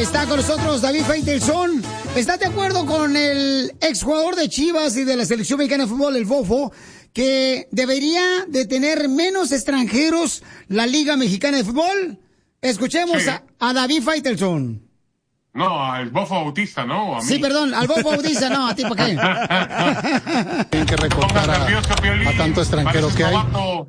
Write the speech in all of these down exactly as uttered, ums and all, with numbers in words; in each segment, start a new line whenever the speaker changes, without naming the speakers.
Está con nosotros David Faitelson. ¿Estás de acuerdo con el exjugador de Chivas y de la selección mexicana de fútbol, el Bofo, que debería de tener menos extranjeros la Liga Mexicana de Fútbol? Escuchemos sí. a, a David Faitelson.
No, al Bofo Bautista, ¿no? A mí.
Sí, perdón, al Bofo Bautista, no, ¿a ti por qué?
Tienen que recortar a, a tanto extranjero que hay.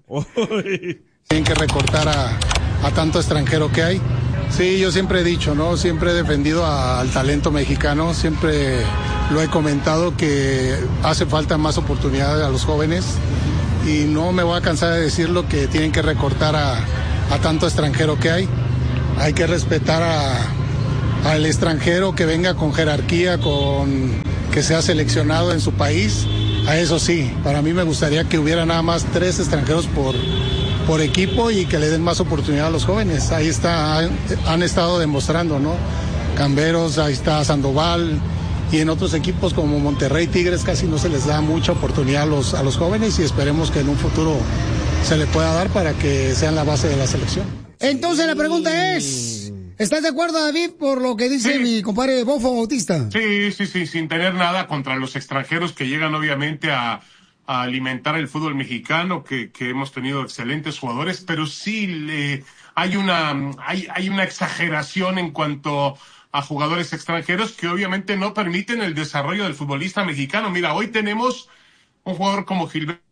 Tienen que recortar a, a tanto extranjero que hay. Sí, yo siempre he dicho, ¿no? Siempre he defendido a, al talento mexicano, siempre lo he comentado que hace falta más oportunidades a los jóvenes y no me voy a cansar de decirlo que tienen que recortar a, a tanto extranjero que hay. Hay que respetar a, al extranjero que venga con jerarquía, con que sea seleccionado en su país. A eso sí, para mí me gustaría que hubiera nada más tres extranjeros por por equipo y que le den más oportunidad a los jóvenes. Ahí está, han, han estado demostrando, ¿no? Camberos, ahí está Sandoval, y en otros equipos como Monterrey, Tigres, casi no se les da mucha oportunidad a los, a los jóvenes y esperemos que en un futuro se le pueda dar para que sean la base de la selección.
Entonces la pregunta es, ¿estás de acuerdo, David, por lo que dice sí. mi compadre Bofo Bautista?
Sí, sí, sí, sin tener nada contra los extranjeros que llegan obviamente a a alimentar el fútbol mexicano, que, que hemos tenido excelentes jugadores, pero sí le, hay una, hay, hay una exageración en cuanto a jugadores extranjeros que obviamente no permiten el desarrollo del futbolista mexicano. Mira, hoy tenemos un jugador como Gilberto.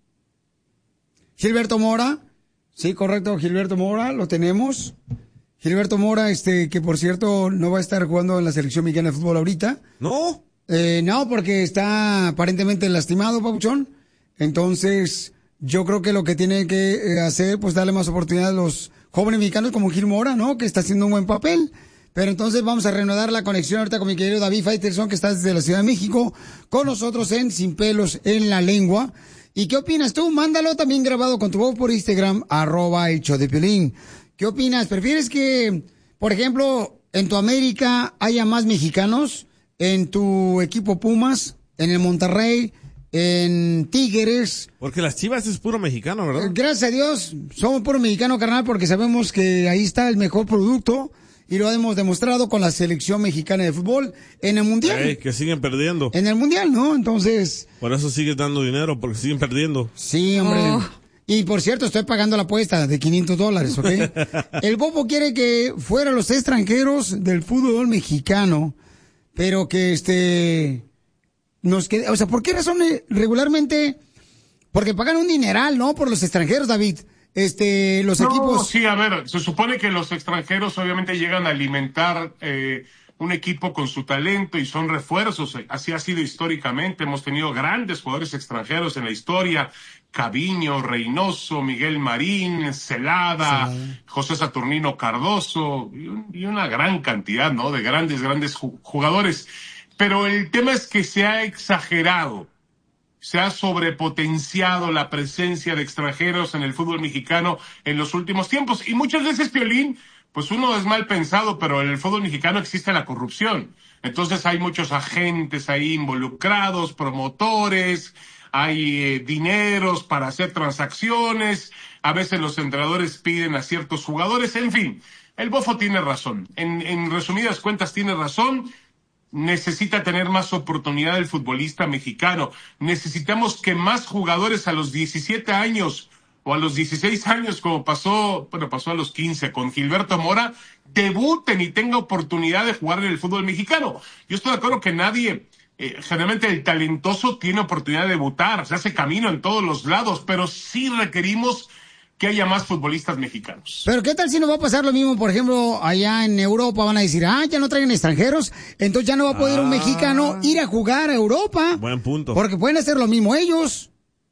Gilberto Mora, sí, correcto, Gilberto Mora, lo tenemos. Gilberto Mora, este, que por cierto no va a estar jugando en la selección mexicana de fútbol ahorita.
¿No?
Eh, no, porque está aparentemente lastimado, Papuchón. Entonces, yo creo que lo que tiene que hacer, pues darle más oportunidad a los jóvenes mexicanos como Gil Mora, ¿no? Que está haciendo un buen papel. Pero entonces vamos a reanudar la conexión ahorita con mi querido David Faitelson, que está desde la Ciudad de México, con nosotros en Sin Pelos en la Lengua. ¿Y qué opinas tú? Mándalo también grabado con tu voz por Instagram, arroba el show de Piolín. ¿Qué opinas? ¿Prefieres que, por ejemplo, en tu América haya más mexicanos? ¿En tu equipo Pumas? ¿En el Monterrey? En Tigres.
Porque las Chivas es puro mexicano, ¿verdad?
Gracias a Dios, somos puro mexicano, carnal, porque sabemos que ahí está el mejor producto y lo hemos demostrado con la selección mexicana de fútbol en el Mundial.
Hey, que siguen perdiendo.
En el Mundial, ¿no? Entonces...
Por eso sigues dando dinero, porque siguen perdiendo.
Sí, hombre. Oh. Y por cierto, estoy pagando la apuesta de quinientos dólares, ¿ok? El Bobo quiere que fueran los extranjeros del fútbol mexicano, pero que este... Nos queda, o sea, ¿por qué razón regularmente? Porque pagan un dineral, ¿no? Por los extranjeros, David. Este, los
no,
equipos.
Sí, a ver, se supone que los extranjeros obviamente llegan a alimentar eh, un equipo con su talento y son refuerzos. Así ha sido históricamente. Hemos tenido grandes jugadores extranjeros en la historia. Caviño, Reynoso, Miguel Marín, Celada, sí. José Saturnino Cardoso y, un, y una gran cantidad, ¿no? De grandes, grandes jugadores. Pero el tema es que se ha exagerado, se ha sobrepotenciado la presencia de extranjeros en el fútbol mexicano en los últimos tiempos. Y muchas veces, Piolín, pues uno es mal pensado, pero en el fútbol mexicano existe la corrupción. Entonces hay muchos agentes ahí involucrados, promotores, hay eh, dineros para hacer transacciones, a veces los entrenadores piden a ciertos jugadores, en fin, el Bofo tiene razón. En, en resumidas cuentas tiene razón. Necesita tener más oportunidad el futbolista mexicano. Necesitamos que más jugadores a los diecisiete años o a los dieciséis años, como pasó, bueno, pasó a los quince con Gilberto Mora, debuten y tengan oportunidad de jugar en el fútbol mexicano. Yo estoy de acuerdo que nadie, eh, generalmente el talentoso tiene oportunidad de debutar, se hace camino en todos los lados, pero sí requerimos que haya más futbolistas mexicanos.
Pero ¿qué tal si no va a pasar lo mismo? Por ejemplo, allá en Europa van a decir, ah, ya no traen extranjeros, entonces ya no va a poder ah, un mexicano ir a jugar a Europa.
Buen punto.
Porque pueden hacer lo mismo ellos.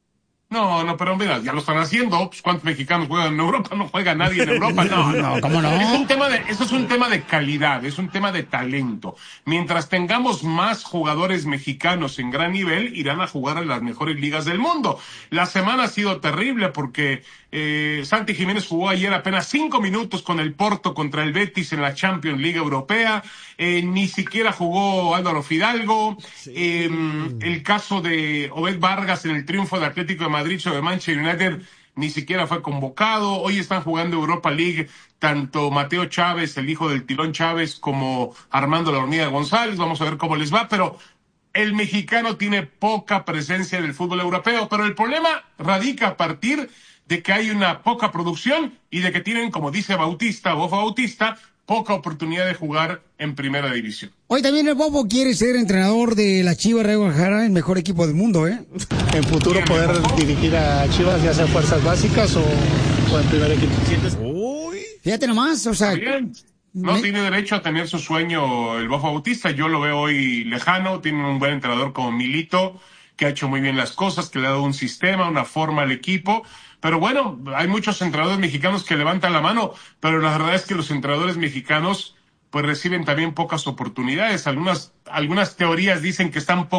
No, no, pero mira, ya lo están haciendo. Pues, ¿cuántos mexicanos juegan en Europa? No juega nadie en Europa. No, no,
no, ¿cómo no?
Es un tema de, eso es un tema de calidad, es un tema de talento. Mientras tengamos más jugadores mexicanos en gran nivel, irán a jugar en las mejores ligas del mundo. La semana ha sido terrible porque eh, Santi Jiménez jugó ayer apenas cinco minutos con el Porto contra el Betis en la Champions League Europea. Eh, ni siquiera jugó Álvaro Fidalgo. Sí. Eh, el caso de Obed Vargas en el triunfo de Atlético de Madrid sobre Manchester United ni siquiera fue convocado. Hoy están jugando Europa League tanto Mateo Chávez, el hijo del Tilón Chávez, como Armando La Hormiga González. Vamos a ver cómo les va, pero el mexicano tiene poca presencia en el fútbol europeo, pero el problema radica a partir de que hay una poca producción y de que tienen, como dice Bautista, Bofo Bautista, poca oportunidad de jugar en primera división.
Hoy también el Bobo quiere ser entrenador de la Chivas de Guadalajara, el mejor equipo del mundo, ¿eh?
En futuro poder dirigir a Chivas, ya sea fuerzas básicas o, o en primer equipo.
Uy. Fíjate nomás, o sea...
Bien. No me... tiene derecho a tener su sueño el Bofo Bautista. Yo lo veo hoy lejano. Tiene un buen entrenador como Milito, que ha hecho muy bien las cosas, que le ha dado un sistema, una forma al equipo. Pero bueno, hay muchos entrenadores mexicanos que levantan la mano, pero la verdad es que los entrenadores mexicanos pues reciben también pocas oportunidades. Algunas, algunas teorías dicen que están poco